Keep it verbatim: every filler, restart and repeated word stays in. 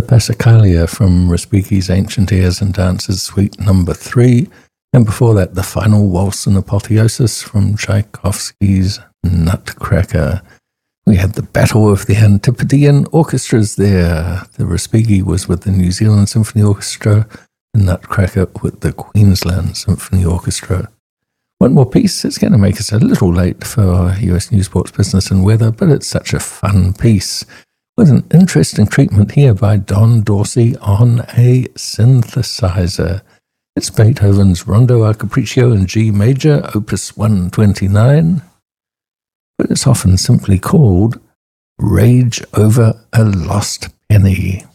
Passacaglia from Respighi's Ancient Airs and Dances Suite number three, and before that the final waltz and apotheosis from Tchaikovsky's Nutcracker. We had the Battle of the Antipodean Orchestras there. The Respighi was with the New Zealand Symphony Orchestra, the Nutcracker with the Queensland Symphony Orchestra. One more piece. It's going to make us a little late for U S News, Sports, Business and Weather, but it's such a fun piece, with an interesting treatment here by Don Dorsey on a synthesizer. It's Beethoven's Rondo a Capriccio in G major, opus one twenty-nine, but it's often simply called Rage Over a Lost Penny.